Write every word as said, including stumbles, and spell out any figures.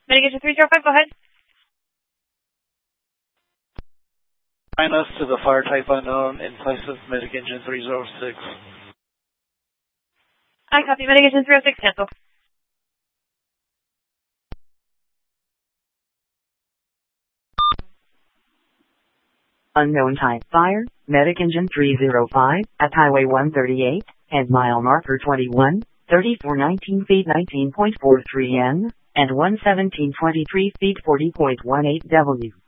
Mitigation three zero five, go ahead. Find us to the fire type unknown in place of Medic Engine three zero six. I copy. Mitigation three zero six, cancel. Unknown type fire, Medic Engine three zero five, at Highway one thirty-eight, and mile marker twenty-one, thirty-four nineteen feet nineteen point four three N, and one seventeen twenty-three feet forty point one eight W.